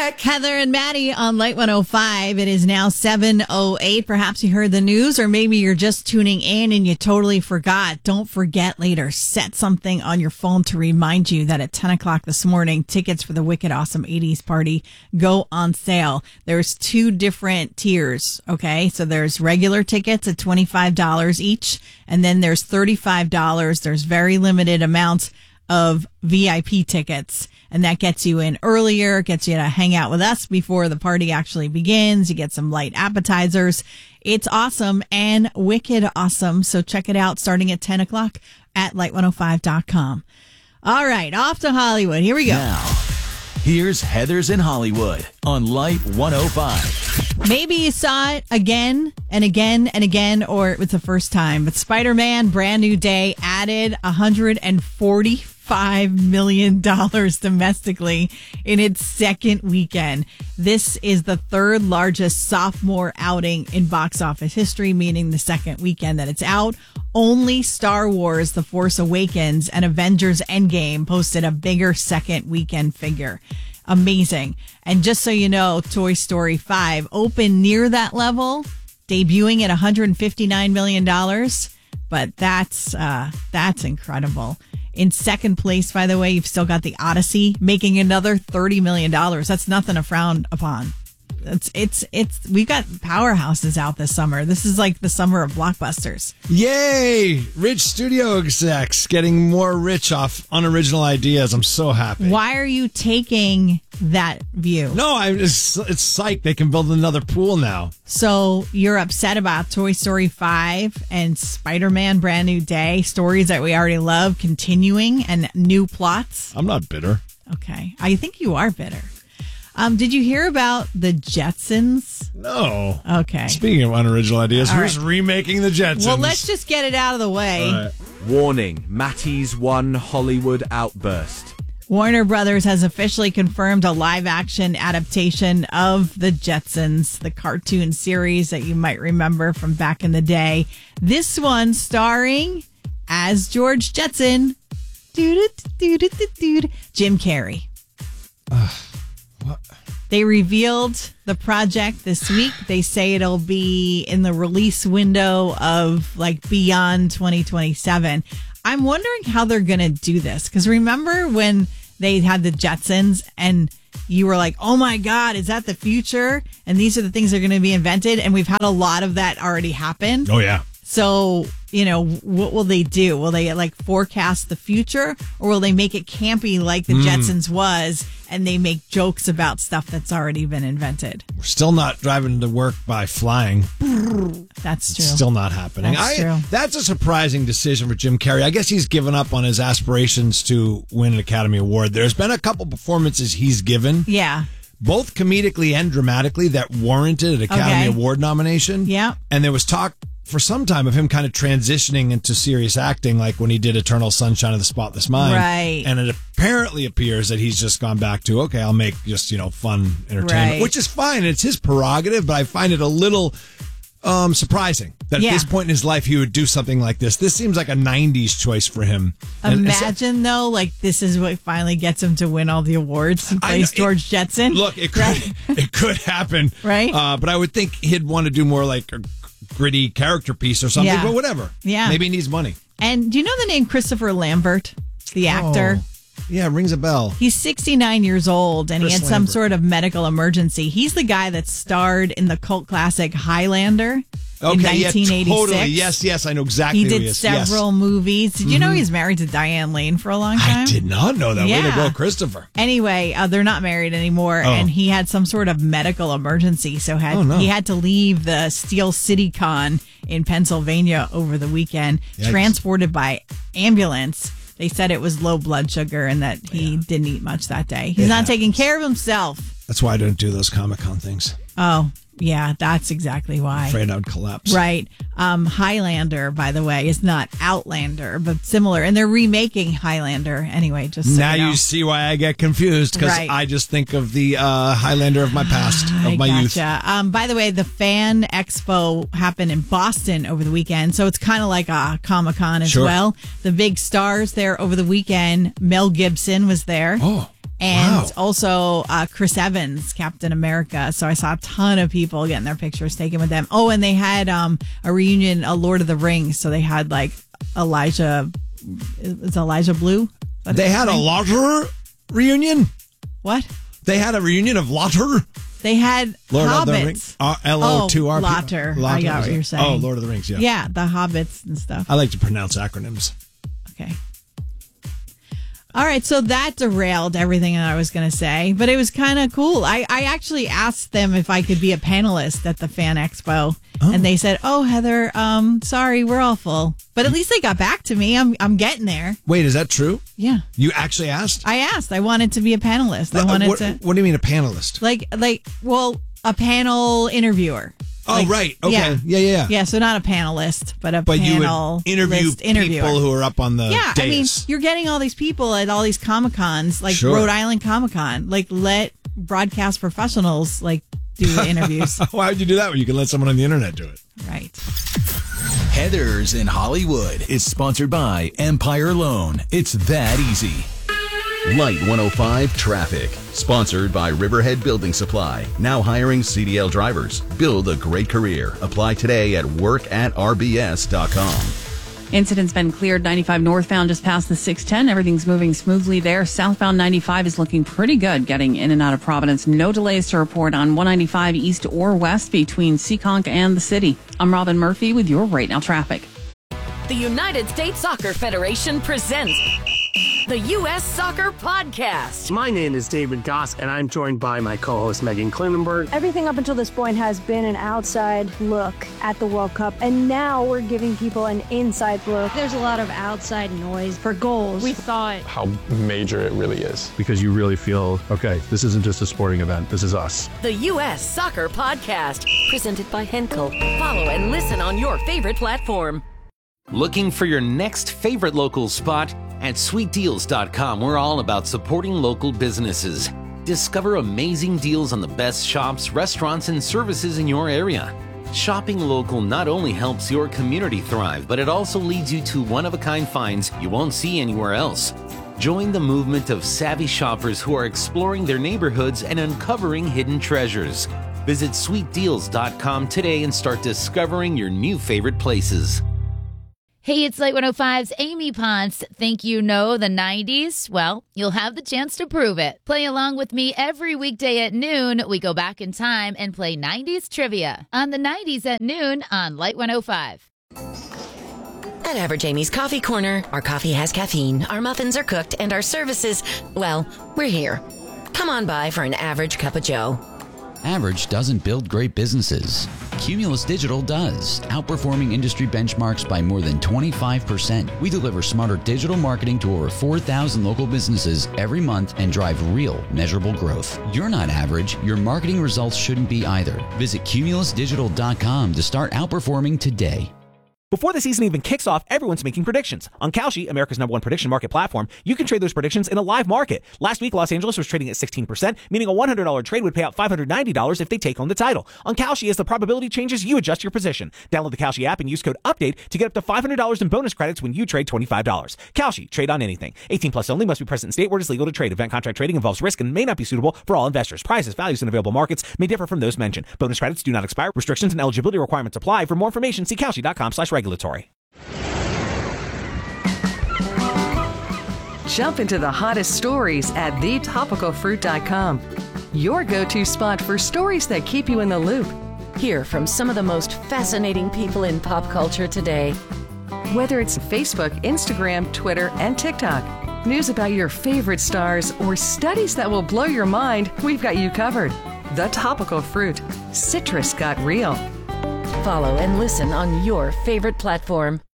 Heather and Maddie on Light 105. It is now 7:08. Perhaps you heard the news, or maybe you're just tuning in and you totally forgot. Don't forget later. Set something on your phone to remind you that at 10 o'clock this morning, tickets for the Wicked Awesome 80s party go on sale. There's two different tiers, okay? So there's regular tickets at $25 each, and then there's $35. There's very limited amounts of VIP tickets, and that gets you in earlier, gets you to hang out with us before the party actually begins. You get some light appetizers. It's awesome and wicked awesome. So check it out starting at 10 o'clock at light105.com. All right, off to Hollywood. Here we go. Now, here's Heather's in Hollywood on Light 105. Maybe you saw it again and again and again, or it was the first time, but Spider-Man Brand New Day added $145 million domestically in its second weekend. This is the third largest sophomore outing in box office history, meaning the second weekend that it's out. Only Star Wars The Force Awakens and Avengers Endgame posted a bigger second weekend figure. Amazing. And just so you know, Toy Story 5 opened near that level, debuting at $159 million. But that's incredible. In second place, by the way, you've still got The Odyssey making another $30 million. That's nothing to frown upon. It's we've got powerhouses out this summer. This is like the summer of blockbusters. Yay! Rich studio execs getting more rich off unoriginal ideas. I'm so happy. Why are you taking that view? No, it's psyched. They can build another pool now. So you're upset about Toy Story 5 and Spider-Man Brand New Day, stories that we already love continuing and new plots? I'm not bitter. Okay. I think you are bitter. Did you hear about the Jetsons? No. Okay. Speaking of unoriginal ideas, All who's remaking the Jetsons? Well, let's just get it out of the way. All right. Warning, Mattie's one Hollywood outburst. Warner Brothers has officially confirmed a live-action adaptation of the Jetsons, the cartoon series that you might remember from back in the day. This one starring, as George Jetson, Jim Carrey. What? They revealed the project this week. They say it'll be in the release window of like beyond 2027. I'm wondering how they're going to do this. Because remember when they had the Jetsons and you were like, oh my God, is that the future? And these are the things that are going to be invented. And we've had a lot of that already happen. Oh, yeah. So, you know, what will they do? Will they like forecast the future, or will they make it campy like the Jetsons was and they make jokes about stuff that's already been invented? We're still not driving to work by flying. That's true. It's still not happening. That's true. That's a surprising decision for Jim Carrey. I guess he's given up on his aspirations to win an Academy Award. There's been a couple performances he's given. Yeah. Both comedically and dramatically that warranted an Academy Award nomination. Yeah. And there was talk for some time of him kind of transitioning into serious acting, like when he did Eternal Sunshine of the Spotless Mind. Right. And it apparently appears that he's just gone back to, okay, I'll make just, fun entertainment, which is fine. It's his prerogative, but I find it a little surprising that at this point in his life he would do something like this. This seems like a 90s choice for him. Imagine, though, like this is what finally gets him to win all the awards. He plays George Jetson. Look, it could happen. Right. But I would think he'd want to do more like a gritty character piece or something, but whatever. Yeah. Maybe he needs money. And do you know the name Christopher Lambert, the actor? Yeah, rings a bell. He's 69 years old, and he had some sort of medical emergency. He's the guy that starred in the cult classic Highlander in 1986. Yeah, totally. Yes, I know exactly who he is. He did several movies. Did you know he's married to Diane Lane for a long time? I did not know that. Way to go, Christopher. Anyway, they're not married anymore, and he had some sort of medical emergency, so he had to leave the Steel City Con in Pennsylvania over the weekend, transported by ambulance. They said it was low blood sugar and that he didn't eat much that day. He's not taking care of himself. That's why I don't do those Comic-Con things. Oh, yeah, that's exactly why. I'm afraid I would collapse. Right. Highlander, by the way, is not Outlander, but similar. And they're remaking Highlander anyway. Just so now you know. You see why I get confused, because I just think of the Highlander of my past, of my youth. By the way, the Fan Expo happened in Boston over the weekend, so it's kind of like a Comic-Con as well. The big stars there over the weekend, Mel Gibson was there. Oh. And also Chris Evans, Captain America. So I saw a ton of people getting their pictures taken with them. Oh, and they had a reunion, a Lord of the Rings. So they had like Elijah Blue? They had a Lauter reunion? What? They had a reunion of Lauter? They had Lord hobbits. Of the Rings. L-O-2-R. Lauter. I got what you're saying. Oh, Lord of the Rings, yeah. Yeah, the hobbits and stuff. I like to pronounce acronyms. Okay. All right, so that derailed everything that I was going to say, but it was kind of cool. I actually asked them if I could be a panelist at the Fan Expo, and they said, "Oh, Heather, sorry, we're all full." But at least they got back to me. I'm getting there. Wait, is that true? Yeah. You actually asked? I asked. I wanted to be a panelist. What do you mean a panelist? A panel interviewer. Oh, right. Okay. Yeah. Yeah, so not a panelist, but a But you would interviewer. people who are up on the Yeah, dais. I mean, you're getting all these people at all these Comic-Cons, like Sure. Rhode Island Comic-Con. Like, let broadcast professionals, like, do the interviews. Why would you do that when you can let someone on the internet do it? Right. Heathers in Hollywood is sponsored by Empire Loan. It's that easy. Light 105 Traffic. Sponsored by Riverhead Building Supply. Now hiring CDL drivers. Build a great career. Apply today at workatrbs.com. Incident's been cleared. 95 northbound just past the 610. Everything's moving smoothly there. Southbound 95 is looking pretty good getting in and out of Providence. No delays to report on 195 east or west between Seekonk and the city. I'm Robin Murphy with your Right Now Traffic. The United States Soccer Federation presents the U.S. Soccer Podcast. My name is David Goss, and I'm joined by my co-host Megan Klinenberg. Everything up until this point has been an outside look at the World Cup, and now we're giving people an inside look. There's a lot of outside noise for goals. We thought how major it really is. Because you really feel, okay, this isn't just a sporting event, this is us. The U.S. Soccer Podcast, presented by Henkel. Follow and listen on your favorite platform. Looking for your next favorite local spot? At sweetdeals.com, we're all about supporting local businesses. Discover amazing deals on the best shops, restaurants, and services in your area. Shopping local not only helps your community thrive, but it also leads you to one-of-a-kind finds you won't see anywhere else. Join the movement of savvy shoppers who are exploring their neighborhoods and uncovering hidden treasures. Visit sweetdeals.com today and start discovering your new favorite places. Hey, it's Light 105's Amy Ponce. Think you know the 90s? Well, you'll have the chance to prove it. Play along with me every weekday at noon. We go back in time and play 90s trivia on the 90s at noon on Light 105. At Average Amy's Coffee Corner, our coffee has caffeine, our muffins are cooked, and our services, well, we're here. Come on by for an average cup of joe. Average doesn't build great businesses. Cumulus Digital does, outperforming industry benchmarks by more than 25%. We deliver smarter digital marketing to over 4,000 local businesses every month and drive real, measurable growth. You're not average. Your marketing results shouldn't be either. Visit cumulusdigital.com to start outperforming today. Before the season even kicks off, everyone's making predictions. On Kalshi, America's #1 prediction market platform, you can trade those predictions in a live market. Last week, Los Angeles was trading at 16%, meaning a $100 trade would pay out $590 if they take home the title. On Kalshi, as the probability changes, you adjust your position. Download the Kalshi app and use code UPDATE to get up to $500 in bonus credits when you trade $25. Kalshi, trade on anything. 18 plus only, must be present in state where it is legal to trade. Event contract trading involves risk and may not be suitable for all investors. Prices, values, and available markets may differ from those mentioned. Bonus credits do not expire. Restrictions and eligibility requirements apply. For more information, see Kalshi.com/regulatory. Jump into the hottest stories at thetopicalfruit.com. Your go-to spot for stories that keep you in the loop. Hear from some of the most fascinating people in pop culture today. Whether it's Facebook, Instagram, Twitter, and TikTok, news about your favorite stars, or studies that will blow your mind, we've got you covered. The Topical Fruit. Citrus got real. Follow and listen on your favorite platform.